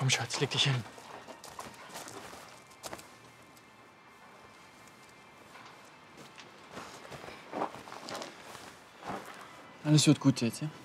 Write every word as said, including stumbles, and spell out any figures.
Komm, Schatz, leg dich hin. Alles wird gut jetzt, ja?